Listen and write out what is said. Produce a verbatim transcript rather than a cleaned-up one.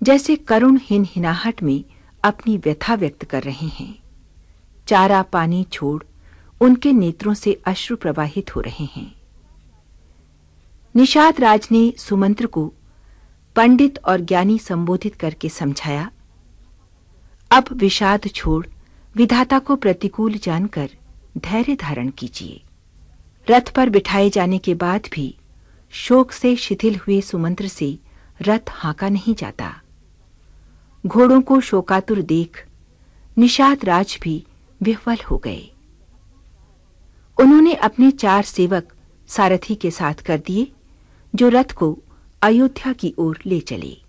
जैसे करुण हिनहिनाहट में अपनी व्यथा व्यक्त कर रहे हैं। चारा पानी छोड़ उनके नेत्रों से अश्रु प्रवाहित हो रहे हैं। निषाद राज ने सुमंत्र को पंडित और ज्ञानी संबोधित करके समझाया, अब विषाद छोड़ विधाता को प्रतिकूल जानकर धैर्य धारण कीजिए। रथ पर बिठाए जाने के बाद भी शोक से शिथिल हुए सुमंत्र से रथ हाँका नहीं जाता। घोड़ों को शोकातुर देख निषाद राज भी विह्वल हो गए। उन्होंने अपने चार सेवक सारथी के साथ कर दिए, जो रथ को अयोध्या की ओर ले चले।